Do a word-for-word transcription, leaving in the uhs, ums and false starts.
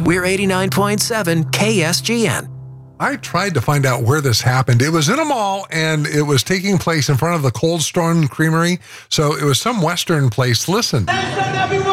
We're eighty-nine point seven K S G N. I tried to find out where this happened. It was in a mall, and it was taking place in front of the Cold Stone Creamery. So it was some Western place. Listen. Listen, everyone.